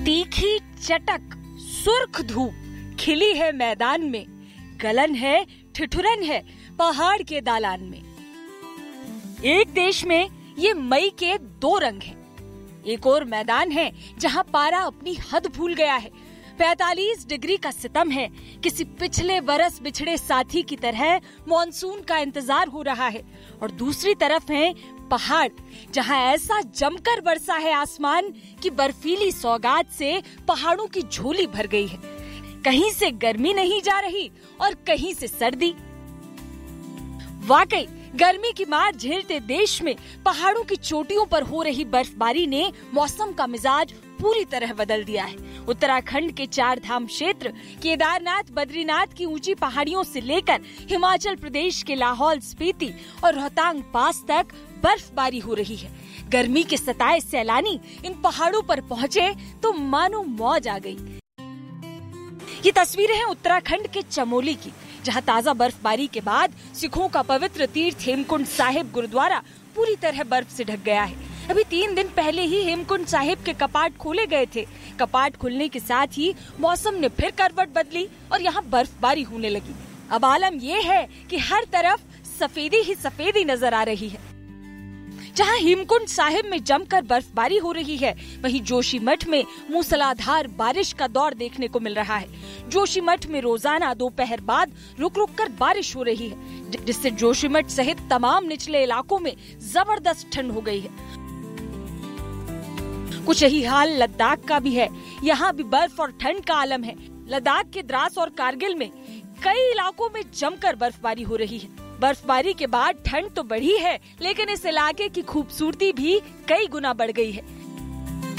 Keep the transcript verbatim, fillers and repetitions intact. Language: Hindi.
तीखी चटक सुर्ख धूप खिली है मैदान में, गलन है ठिठुरन है पहाड़ के दालान में। एक देश में ये मई के दो रंग हैं। एक और मैदान है जहां पारा अपनी हद भूल गया है। पैंतालीस डिग्री का सितम है। किसी पिछले बरस बिछड़े साथी की तरह मॉनसून का इंतजार हो रहा है। और दूसरी तरफ है पहाड़, जहां ऐसा जमकर बरसा है आसमान कि बर्फीली सौगात से पहाड़ों की झोली भर गई है। कहीं से गर्मी नहीं जा रही और कहीं से सर्दी। वाकई गर्मी की मार झेलते देश में पहाड़ों की चोटियों पर हो रही बर्फबारी ने मौसम का मिजाज पूरी तरह बदल दिया है। उत्तराखंड के चार धाम क्षेत्र, केदारनाथ बद्रीनाथ की ऊंची पहाड़ियों से लेकर हिमाचल प्रदेश के लाहौल स्पीति और रोहतांग पास तक बर्फबारी हो रही है। गर्मी के सताए सैलानी इन पहाड़ों पर पहुँचे तो मानो मौज आ गई। ये तस्वीरें हैं उत्तराखंड के चमोली की, जहां ताजा बर्फबारी के बाद सिखों का पवित्र तीर्थ हेमकुंड साहिब गुरुद्वारा पूरी तरह बर्फ से ढक गया है। अभी तीन दिन पहले ही हेमकुंड साहिब के कपाट खोले गए थे। कपाट खुलने के साथ ही मौसम ने फिर करवट बदली और यहाँ बर्फबारी होने लगी। अब आलम ये है कि हर तरफ सफेदी ही सफेदी नजर आ रही है। जहां हेमकुंड साहिब में जमकर बर्फबारी हो रही है, वहीं जोशीमठ में मूसलाधार बारिश का दौर देखने को मिल रहा है। जोशीमठ में रोजाना दोपहर बाद रुक रुक कर बारिश हो रही है, जिससे जोशीमठ सहित तमाम निचले इलाकों में जबरदस्त ठंड हो गई है। कुछ यही हाल लद्दाख का भी है। यहाँ भी बर्फ और ठंड का आलम है। लद्दाख के द्रास और कारगिल में कई इलाकों में जमकर बर्फबारी हो रही है। बर्फबारी के बाद ठंड तो बढ़ी है, लेकिन इस इलाके की खूबसूरती भी कई गुना बढ़ गई है।